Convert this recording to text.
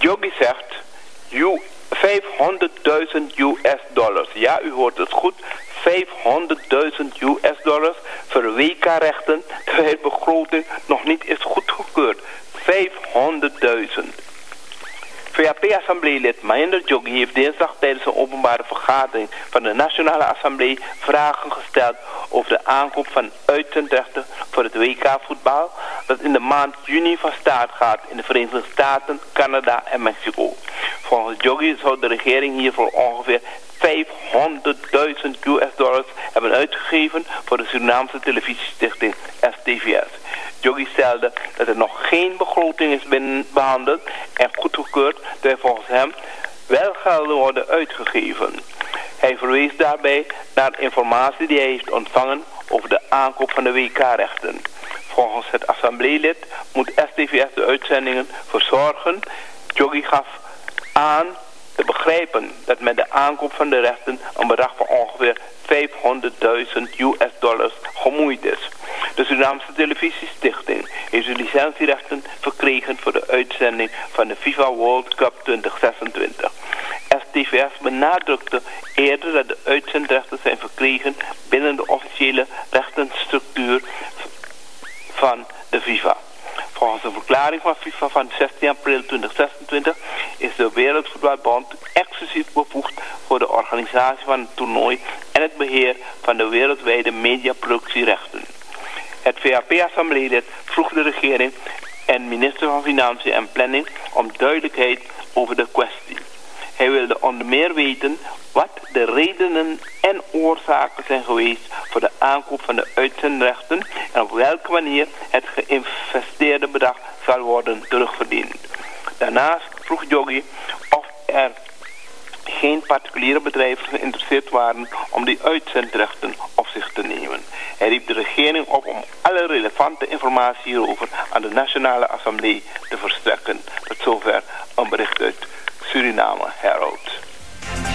Jogi zegt, $500.000 US. Ja, u hoort het goed. $500.000 US voor WK-rechten, terwijl de begroting nog niet is goedgekeurd. 500.000. VAP-assembleelid Mahinder Jogi heeft dinsdag tijdens een openbare vergadering van de Nationale Assemblée vragen gesteld over de aankoop van uitzendrechten voor het WK-voetbal dat in de maand juni van start gaat in de Verenigde Staten, Canada en Mexico. Volgens Jogi zou de regering hiervoor ongeveer $500.000 US hebben uitgegeven voor de Surinaamse televisiestichting STVS. Jogi stelde dat er nog geen begroting is behandeld en goedgekeurd, terwijl volgens hem wel gelden worden uitgegeven. Hij verwees daarbij naar informatie die hij heeft ontvangen over de aankoop van de WK-rechten. Volgens het assembleelid moet STVS de uitzendingen verzorgen. Jogi gaf aan te begrijpen dat met de aankoop van de rechten een bedrag van ongeveer $500.000 US gemoeid is. De Surinaamse televisiestichting heeft de licentierechten verkregen voor de uitzending van de FIFA World Cup 2026. STVS benadrukte eerder dat de uitzendrechten zijn verkregen binnen de officiële rechtenstructuur van de FIFA. Volgens de verklaring van FIFA van 16 april 2026 is de Wereldvoetbalbond exclusief bevoegd voor de organisatie van het toernooi en het beheer van de wereldwijde mediaproductierechten. Het VAP-assembleelid vroeg de regering en minister van Financiën en Planning om duidelijkheid over de kwestie. Hij wilde onder meer weten wat de redenen en oorzaken zijn geweest voor de aankoop van de uitzendrechten en op welke manier het geïnvesteerde bedrag zal worden terugverdiend. Daarnaast vroeg Jogi of er geen particuliere bedrijven geïnteresseerd waren om die uitzendrechten op zich te nemen. Hij riep de regering op om alle relevante informatie hierover aan de Nationale Assemblée te verstrekken. Tot zover een bericht uit Suriname Herald.